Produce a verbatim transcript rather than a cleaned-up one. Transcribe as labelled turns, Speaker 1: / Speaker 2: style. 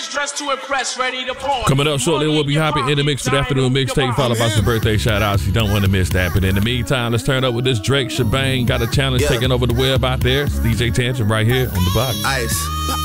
Speaker 1: dressed to impress, ready to party.
Speaker 2: Coming up shortly, we'll be hopping in the mix for the afternoon mixtape, followed by some birthday shout outs. You don't want to miss that. But in the meantime, let's turn up with this Drake shebang. Got a challenge
Speaker 3: Yeah.
Speaker 2: taking over the web out there. It's D J Tantrum right here on the box.
Speaker 3: Ice.